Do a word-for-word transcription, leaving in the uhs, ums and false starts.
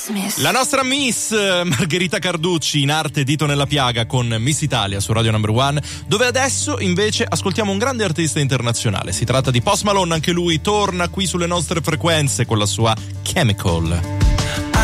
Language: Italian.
La nostra Miss Margherita Carducci, in arte Dito nella piaga, con Miss Italia su Radio Number One, dove adesso invece ascoltiamo un grande artista internazionale. Si tratta di Post Malone, anche lui torna qui sulle nostre frequenze con la sua Chemical.